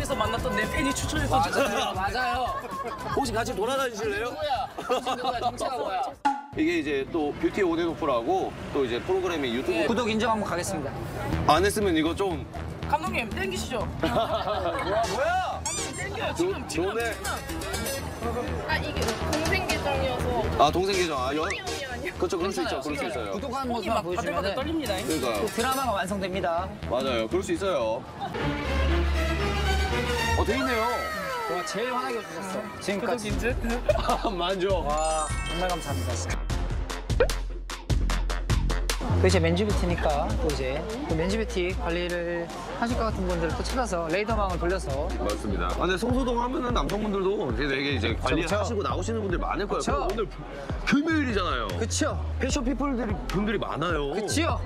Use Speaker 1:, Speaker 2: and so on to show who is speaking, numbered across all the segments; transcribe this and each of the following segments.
Speaker 1: 틱톡에서 만났던 내 팬이 추천해서
Speaker 2: 맞아요.
Speaker 3: 혹시 같이 돌아다니실래요?
Speaker 2: 누구야? 정체가 뭐야?
Speaker 3: 이게 이제 또 뷰티 온앤오프라고 또 이제 프로그램이 유튜브
Speaker 2: 구독 인정 한번 가겠습니다.
Speaker 3: 안 했으면 이거 좀
Speaker 1: 감독님 땡기시죠?
Speaker 3: 뭐야?
Speaker 1: 땡겨요 지금
Speaker 3: 좋네.
Speaker 4: 아 이게 동생 계정이어서
Speaker 3: 아 동생 계정 아
Speaker 4: 형이 아니야.
Speaker 3: 그렇죠 그럴 수 있죠 그럴 수 있어요.
Speaker 2: 구독하는
Speaker 1: 손이
Speaker 2: 모습만
Speaker 1: 막 바들바들
Speaker 2: 보여주면
Speaker 1: 떨립니다.
Speaker 3: 그러니까요.
Speaker 2: 드라마가 완성됩니다.
Speaker 3: 맞아요 그럴 수 있어요. 돼 있네요.
Speaker 2: 와, 제일 환하게 해주셨어. 지금까지.
Speaker 1: 인증?
Speaker 3: 만족.
Speaker 2: 와, 정말 감사합니다. 또 이제 맨즈뷰티니까 또 이제 또 맨즈뷰티 관리를 하실 것 같은 분들을 또 찾아서 레이더망을 돌려서
Speaker 3: 맞습니다. 아, 근데 성소동 하면은 남성분들도 되게 이제 관리하시고
Speaker 2: 그쵸.
Speaker 3: 나오시는 분들 많을 거예요.
Speaker 2: 그쵸.
Speaker 3: 그리고 오늘 금요일이잖아요.
Speaker 2: 그치요?
Speaker 3: 패션 분들이 많아요.
Speaker 2: 그치요?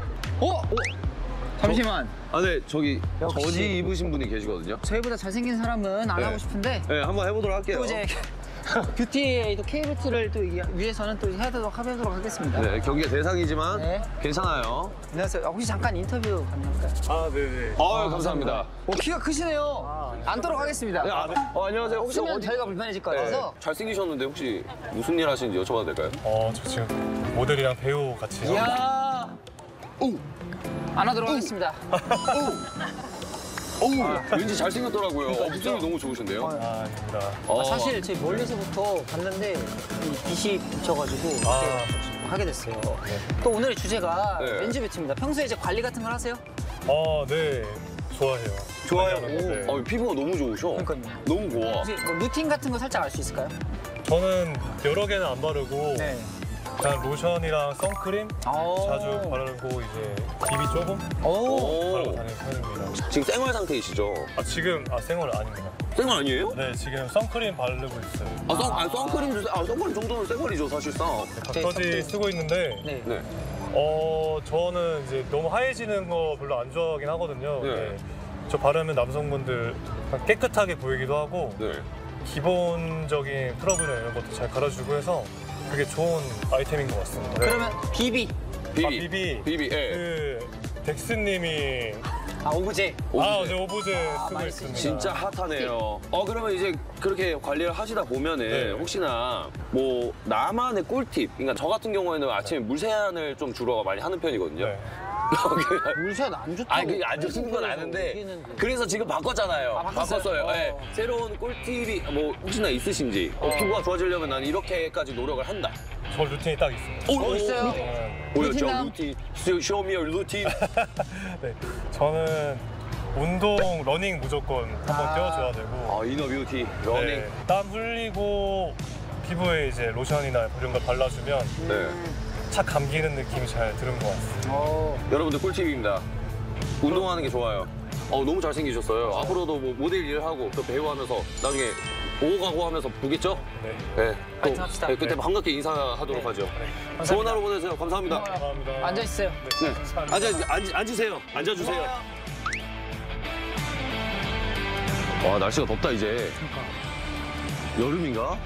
Speaker 2: 잠시만.
Speaker 3: 아, 네, 저기
Speaker 2: 역시.
Speaker 3: 저지 입으신 분이 계시거든요.
Speaker 2: 저희보다 잘생긴 사람은 안
Speaker 3: 네.
Speaker 2: 하고 싶은데
Speaker 3: 네, 한번 해보도록 할게요.
Speaker 2: 또 이제 뷰티의 또 K뷰티를 또 위해서는 또 해보도록 하겠습니다.
Speaker 3: 네, 경기의 대상이지만
Speaker 2: 네.
Speaker 3: 괜찮아요.
Speaker 2: 안녕하세요. 혹시 잠깐 인터뷰 가능할까요?
Speaker 5: 아, 네네.
Speaker 3: 감사합니다.
Speaker 2: 키가 크시네요. 앉도록 하겠습니다.
Speaker 3: 네, 안녕하세요. 혹시
Speaker 2: 혹시면 저희가 불편해질 것 같아서.
Speaker 3: 잘생기셨는데 혹시 무슨 일 하시는지 여쭤봐도 될까요?
Speaker 5: 저 지금 모델이랑 배우 같이 하고
Speaker 2: 이야. 안 하도록 하겠습니다.
Speaker 3: 왠지 잘생겼더라고요. 목소리 너무 좋으신데요?
Speaker 5: 아닙니다.
Speaker 2: 사실 저희 멀리서부터 봤는데 이 빛이 비쳐가지고 이렇게 하게 됐어요. 또 오늘의 주제가
Speaker 3: 네.
Speaker 2: 맨즈뷰티입니다. 평소에 이제 관리 같은 걸 하세요?
Speaker 5: 네. 좋아해요.
Speaker 3: 좋아요.
Speaker 5: 네.
Speaker 3: 피부가 너무 좋으셔.
Speaker 2: 그러니까요.
Speaker 3: 너무 고와.
Speaker 2: 혹시 뭐 루틴 같은 거 살짝 알 수 있을까요?
Speaker 5: 저는 여러 개는 안 바르고 그냥 로션이랑 선크림
Speaker 2: 오.
Speaker 5: 자주 바르고 이제 비비 조금
Speaker 2: 오.
Speaker 5: 바르고 다니는 편입니다.
Speaker 3: 지금 생활 상태이시죠?
Speaker 5: 지금 생얼 아닙니다.
Speaker 3: 생활 아니에요?
Speaker 5: 네, 지금 선크림 바르고 있어요.
Speaker 3: 선크림도 선크림 정도는 생활이죠 사실상.
Speaker 5: 닥터지 쓰고 있는데
Speaker 2: 네.
Speaker 3: 네.
Speaker 5: 저는 이제 너무 하얘지는 거 별로 안 좋아하긴 하거든요.
Speaker 3: 네.
Speaker 5: 네. 저 바르면 남성분들 깨끗하게 보이기도 하고
Speaker 3: 네.
Speaker 5: 기본적인 트러블이나 이런 것도 잘 갈아주고 해서 되게 좋은 아이템인 것 같습니다.
Speaker 2: 그러면 비비.
Speaker 5: 비비.
Speaker 3: 예.
Speaker 5: 그 덱스님이
Speaker 2: 오브제.
Speaker 5: 네, 오브제 쓰고
Speaker 2: 많이
Speaker 5: 있습니다.
Speaker 3: 진짜 핫하네요. 그러면 이제 그렇게 관리를 하시다 보면은
Speaker 5: 네.
Speaker 3: 혹시나 뭐 나만의 꿀팁, 그러니까 저 같은 경우에는 아침에 물 세안을 좀 주로 많이 하는 편이거든요.
Speaker 5: 네.
Speaker 2: 물샷 안 좋다고.
Speaker 3: 아니 그게 안 좋은 건 아는데 그래서 지금 바꿨잖아요. 바꿨어요. 네. 새로운 꿀팁이 뭐 혹시나 있으신지 피부가 좋아지려면 나는 이렇게까지 노력을 한다.
Speaker 5: 저 루틴이 딱 있습니다.
Speaker 2: 있어요?
Speaker 3: 보였죠?
Speaker 2: 루틴남?
Speaker 3: 루틴. Show me your 루틴.
Speaker 5: 네. 저는 운동, 러닝 무조건 한번 띄워줘야 되고
Speaker 3: 이너 뷰티, 러닝.
Speaker 5: 네. 땀 흘리고 피부에 이제 로션이나 이런 걸 발라주면
Speaker 3: 네.
Speaker 5: 착 감기는 느낌이 잘 드는 것 같습니다.
Speaker 3: 여러분들 꿀팁입니다. 운동하는 게 좋아요. 너무 잘생기셨어요. 앞으로도 뭐 모델 일을 하고 또 배우하면서 나중에 오고 가고 하면서 보겠죠?
Speaker 5: 네.
Speaker 3: 네.
Speaker 2: 파이팅 합시다.
Speaker 3: 네, 그때 반갑게 인사하도록 하죠. 좋은 하루 보내세요. 감사합니다.
Speaker 5: 감사합니다.
Speaker 2: 앉아있어요.
Speaker 3: 네. 앉으세요. 앉아주세요. 와, 날씨가 덥다, 이제. 여름인가?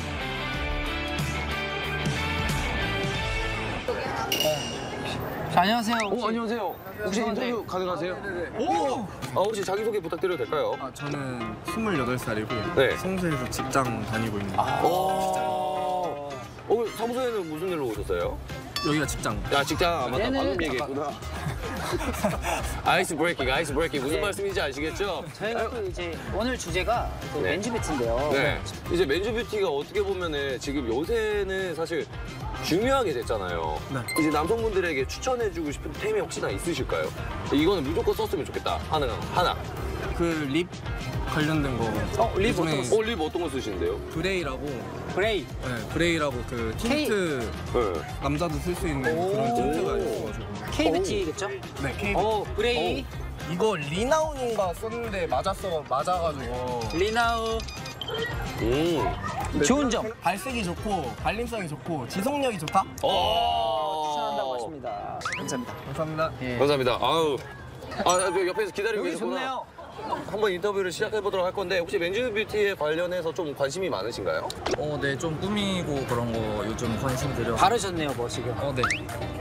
Speaker 2: 안녕하세요.
Speaker 3: 안녕하세요. 혹시 인터뷰 가능하세요?
Speaker 2: 오!
Speaker 3: 혹시 자기소개 부탁드려도 될까요?
Speaker 6: 저는 28살이고
Speaker 3: 네.
Speaker 6: 성수에서 직장 다니고 있는데
Speaker 3: 사무소에는 무슨 일로 오셨어요?
Speaker 6: 여기가 직장.
Speaker 3: 야, 직장 맞다.
Speaker 2: 얘는
Speaker 3: 방금 얘기했구나. 아이스 브레이킹. 무슨 말씀인지 아시겠죠?
Speaker 2: 저희가 또 이제 오늘 주제가 또
Speaker 3: 네.
Speaker 2: 맨즈뷰티인데요.
Speaker 3: 네. 이제 맨즈뷰티가 어떻게 보면은 지금 요새는 사실 중요하게 됐잖아요.
Speaker 6: 네.
Speaker 3: 이제 남성분들에게 추천해주고 싶은 템이 혹시나 있으실까요? 이거는 무조건 썼으면 좋겠다. 하나.
Speaker 6: 그 립 관련된 거.
Speaker 2: 립
Speaker 6: 이번에
Speaker 2: 어떤
Speaker 3: 립 어떤 거 쓰시는데요?
Speaker 6: 브레이라고.
Speaker 2: 브레이.
Speaker 6: 네, 브레이라고 그 틴트
Speaker 3: 네.
Speaker 6: 남자도 쓸 수 있는 그런 틴트가 있어가지고.
Speaker 2: K뷰티겠죠?
Speaker 6: 네, K.
Speaker 2: 브레이.
Speaker 6: 이거 리나운인가 썼는데 맞아가지고.
Speaker 2: 리나우.
Speaker 3: 음.
Speaker 2: 좋은 점.
Speaker 6: 발색이 좋고 발림성이 좋고 지속력이 좋다.
Speaker 2: 추천한다고 하십니다.
Speaker 6: 감사합니다. 감사합니다.
Speaker 3: 감사합니다. 저 옆에서 기다리고
Speaker 2: 여기
Speaker 3: 계셨구나.
Speaker 2: 좋네요.
Speaker 3: 한번 인터뷰를 시작해보도록 할 건데 혹시 맨즈뷰티에 관련해서 좀 관심이 많으신가요?
Speaker 7: 네, 좀 꾸미고 그런 거 요즘 관심 들여.
Speaker 2: 바르셨네요, 뭐 지금.
Speaker 7: 네.